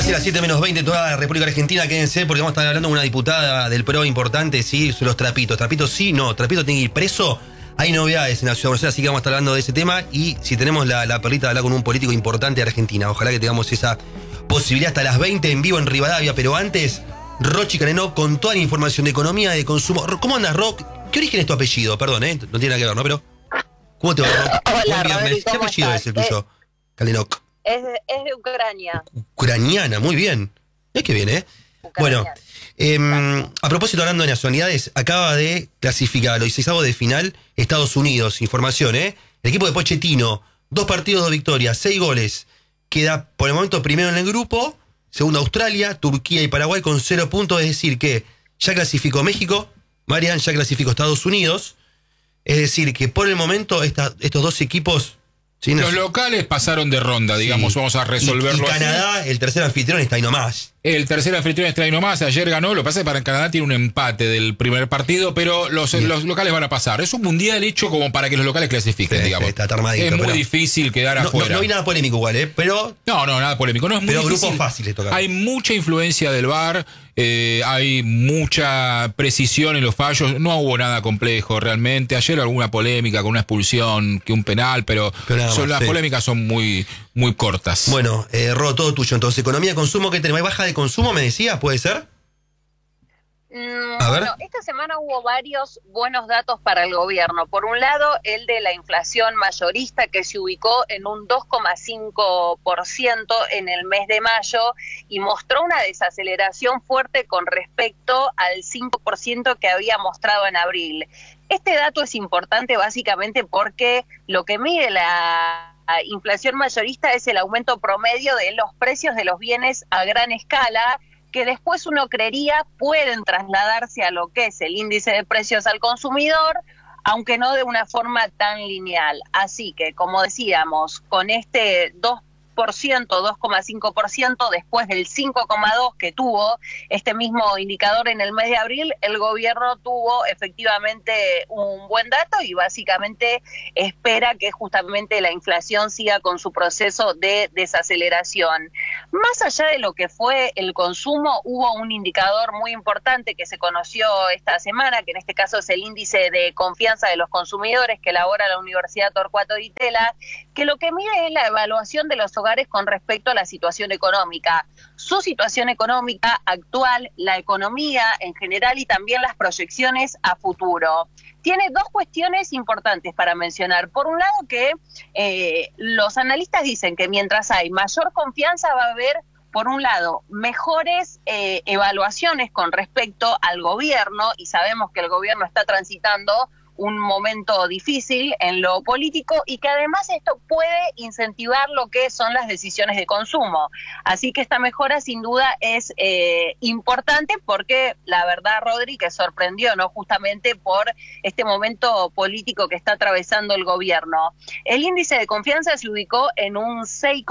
Casi las 7:20 toda la República Argentina, quédense porque vamos a estar hablando con una diputada del PRO importante, sí, sobre los trapitos. ¿Trapitos sí? No. ¿Trapito tiene que ir preso? Hay novedades en la ciudad de Buenos Aires, así que vamos a estar hablando de ese tema y si tenemos la perlita de hablar con un político importante de Argentina. Ojalá que tengamos esa posibilidad hasta las 20 en vivo en Rivadavia, pero antes, Rochi Canenó con toda la información de economía y de consumo. ¿Cómo andas, Rock? ¿Qué origen es tu apellido? Perdón, no tiene nada que ver, ¿no? Pero, ¿cómo te va, Rock? Hola, Buen viernes. ¿Qué apellido es el tuyo, Canenok? Es de Ucrania. Ucraniana, muy bien. Es que bien, ¿eh? Bueno, a propósito, hablando de nacionalidades, acaba de clasificar a los 16avos de final Estados Unidos. Información, ¿eh? El equipo de Pochettino, 2 partidos, 2 victorias, 6 goles. Queda por el momento primero en el grupo. Segundo Australia, Turquía y Paraguay con 0 puntos. Es decir que ya clasificó México, Marian, ya clasificó Estados Unidos. Es decir que por el momento estos 2 equipos... ¿sí? Los locales pasaron de ronda, digamos, sí. Vamos a resolverlo. Y Canadá, el tercer anfitrión, está ahí nomás. El tercer anfitrión está ahí nomás, ayer ganó, lo que pasa es que para Canadá tiene un empate del primer partido, pero los locales van a pasar. Es un mundial hecho como para que los locales clasifiquen, digamos. Está armadito, es muy difícil quedar afuera. No hay nada polémico igual, ¿eh? No, nada polémico. No es muy pero difícil. Grupos fáciles tocar. Hay mucha influencia del VAR, hay mucha precisión en los fallos, no hubo nada complejo realmente. Ayer alguna polémica con una expulsión, que un penal, pero las polémicas son muy, muy cortas. Bueno, Ro, todo tuyo. Entonces, economía, consumo, ¿qué tenemos? ¿Hay baja de consumo, me decías? ¿Puede ser? A ver. Bueno, esta semana hubo varios buenos datos para el gobierno. Por un lado, el de la inflación mayorista, que se ubicó en un 2,5% en el mes de mayo y mostró una desaceleración fuerte con respecto al 5% que había mostrado en abril. Este dato es importante básicamente porque lo que mide la inflación mayorista es el aumento promedio de los precios de los bienes a gran escala, que después uno creería pueden trasladarse a lo que es el índice de precios al consumidor, aunque no de una forma tan lineal. Así que, como decíamos, con este 2,5% después del 5,2% que tuvo este mismo indicador en el mes de abril, el gobierno tuvo efectivamente un buen dato y básicamente espera que justamente la inflación siga con su proceso de desaceleración. Más allá de lo que fue el consumo, hubo un indicador muy importante que se conoció esta semana, que en este caso es el índice de confianza de los consumidores que elabora la Universidad Torcuato Di Tella, que lo que mide es la evaluación de los hogares con respecto a la situación económica, su situación económica actual, la economía en general y también las proyecciones a futuro. Tiene 2 cuestiones importantes para mencionar. Por un lado, que los analistas dicen que mientras hay mayor confianza va a haber, por un lado, mejores evaluaciones con respecto al gobierno, y sabemos que el gobierno está transitando un momento difícil en lo político y que además esto puede incentivar lo que son las decisiones de consumo. Así que esta mejora sin duda es importante porque la verdad, Rodri, que sorprendió, ¿no? Justamente por este momento político que está atravesando el gobierno. El índice de confianza se ubicó en un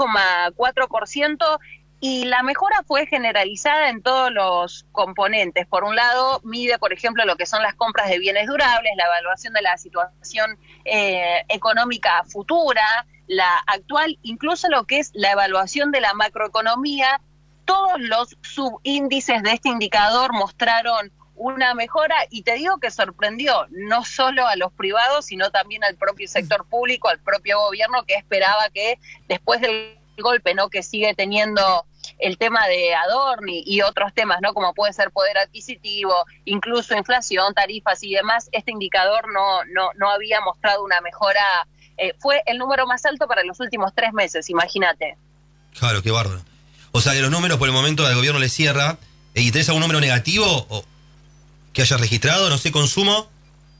6,4%. Y la mejora fue generalizada en todos los componentes. Por un lado, mide, por ejemplo, lo que son las compras de bienes durables, la evaluación de la situación económica futura, la actual, incluso lo que es la evaluación de la macroeconomía. Todos los subíndices de este indicador mostraron una mejora y te digo que sorprendió no solo a los privados, sino también al propio sector público, al propio gobierno, que esperaba que después del golpe, ¿no?, que sigue teniendo el tema de Adorni y otros temas, ¿no?, como puede ser poder adquisitivo, incluso inflación, tarifas y demás, este indicador no había mostrado una mejora. Fue el número más alto para los últimos 3 meses, imagínate. Claro, qué bárbaro. O sea que los números por el momento al gobierno le cierra. ¿Y tenés algún número negativo o que hayas registrado? No sé, consumo.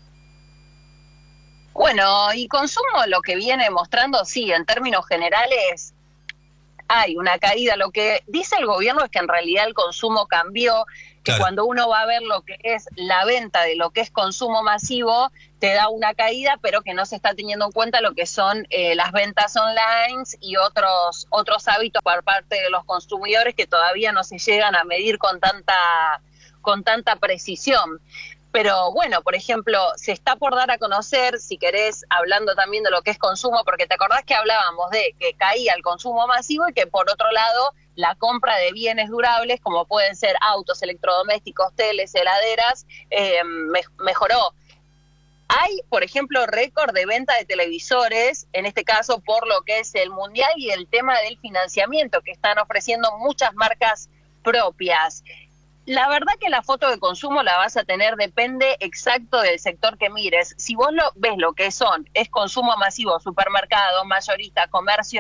Bueno, y consumo lo que viene mostrando, sí, en términos generales hay una caída. Lo que dice el gobierno es que en realidad el consumo cambió, que claro, cuando uno va a ver lo que es la venta de lo que es consumo masivo, te da una caída, pero que no se está teniendo en cuenta lo que son las ventas online y otros hábitos por parte de los consumidores que todavía no se llegan a medir con tanta precisión. Pero bueno, por ejemplo, se está por dar a conocer, si querés, hablando también de lo que es consumo, porque te acordás que hablábamos de que caía el consumo masivo y que por otro lado la compra de bienes durables, como pueden ser autos, electrodomésticos, teles, heladeras, mejoró. Hay, por ejemplo, récord de venta de televisores, en este caso por lo que es el Mundial y el tema del financiamiento, que están ofreciendo muchas marcas propias. La verdad que la foto de consumo la vas a tener, depende exacto del sector que mires. Si vos ves lo que es consumo masivo, supermercado, mayorista, comercio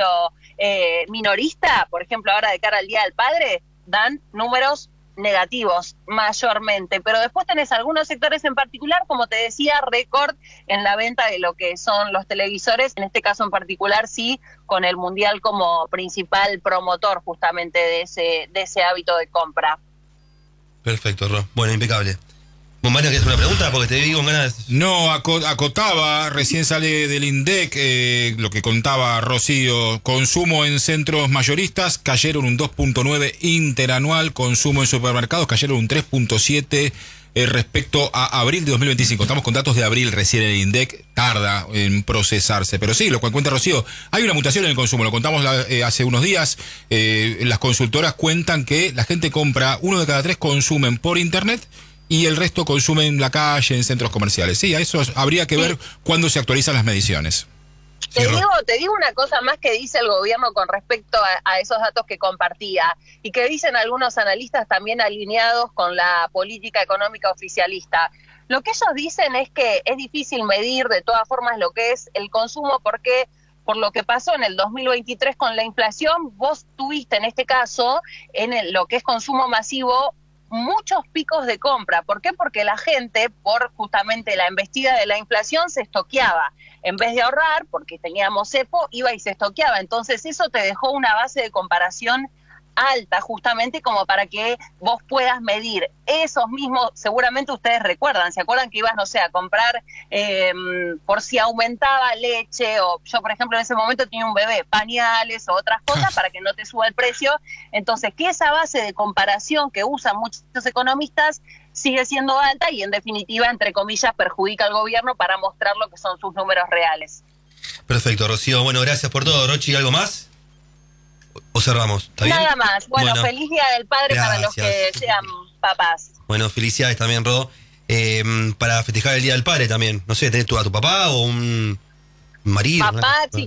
minorista, por ejemplo, ahora de cara al Día del Padre, dan números negativos mayormente, pero después tenés algunos sectores en particular, como te decía, récord en la venta de lo que son los televisores, en este caso en particular sí, con el Mundial como principal promotor justamente de ese hábito de compra. Perfecto, Ro. Bueno, impecable. Mario, ¿quieres una pregunta? Porque te digo con ganas. No, acotaba, recién sale del INDEC, lo que contaba Rocío, consumo en centros mayoristas cayeron un 2.9 interanual, consumo en supermercados cayeron un 3.7 respecto a abril de 2025. Estamos con datos de abril recién en el INDEC, tarda en procesarse, pero sí, lo que cuenta Rocío, hay una mutación en el consumo, lo contamos hace unos días, las consultoras cuentan que la gente compra, 1 de cada 3 consumen por internet, y el resto consume en la calle, en centros comerciales. Sí, a eso habría que ver cuándo se actualizan las mediciones. Te digo una cosa más que dice el gobierno con respecto a esos datos que compartía y que dicen algunos analistas también alineados con la política económica oficialista. Lo que ellos dicen es que es difícil medir de todas formas lo que es el consumo porque por lo que pasó en el 2023 con la inflación, vos tuviste en este caso, lo que es consumo masivo, muchos picos de compra. ¿Por qué? Porque la gente, por justamente la embestida de la inflación, se estoqueaba. En vez de ahorrar, porque teníamos cepo, iba y se estoqueaba. Entonces eso te dejó una base de comparación alta, justamente como para que vos puedas medir esos mismos, seguramente ustedes recuerdan, ¿se acuerdan que ibas, no sé, a comprar por si aumentaba leche, o yo por ejemplo en ese momento tenía un bebé, pañales o otras cosas para que no te suba el precio? Entonces que esa base de comparación que usan muchos economistas sigue siendo alta y en definitiva, entre comillas, perjudica al gobierno para mostrar lo que son sus números reales. Perfecto, Rocío. Bueno, gracias por todo. Rochi, ¿algo más? ¿O cerramos? ¿Está bien? Nada más. Bueno, feliz Día del Padre para los que sean papás. Bueno, felicidades también, Ro. Para festejar el Día del Padre también. No sé, ¿tenés tú a tu papá o un marido? Papá,